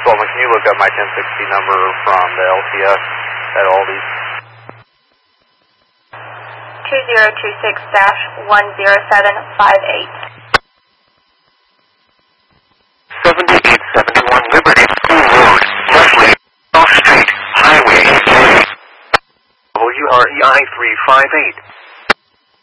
Coleman, can you look up my 1060 number from the LCS at Aldi's? 2026-10758. 7871 Liberty School Road, Leslie, Off Street, Highway 3. WREI 358.